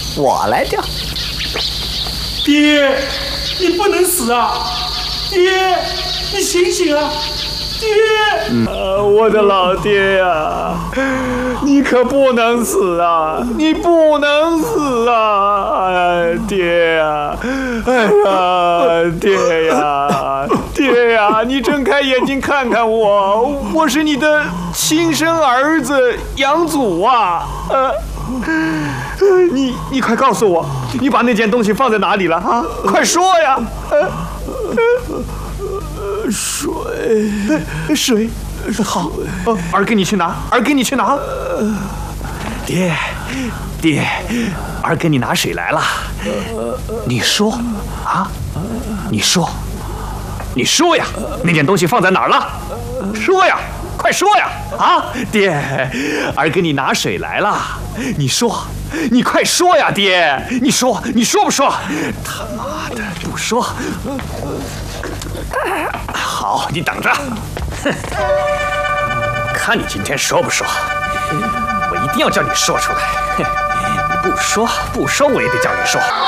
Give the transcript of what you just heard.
我来钓。 爹，你不能死啊！爹，你醒醒啊！爹， 我的老爹呀，你可不能死啊！你不能死啊！哎，爹呀，哎呀，爹呀，爹呀，你睁开眼睛看看我，我是你的亲生儿子杨祖啊！你快告诉我，你把那件东西放在哪里了啊？快说呀！水，好，儿给你去拿，儿给你去拿。爹，儿给你拿水来了。你说啊，你说呀，那件东西放在哪儿了？说呀，快说呀！啊，爹，儿给你拿水来了。你说，你快说呀，爹，你说不说？他妈的，不说。好，你等着，哼，看你今天说不说？我一定要叫你说出来。哼，你不说，我也得叫你说。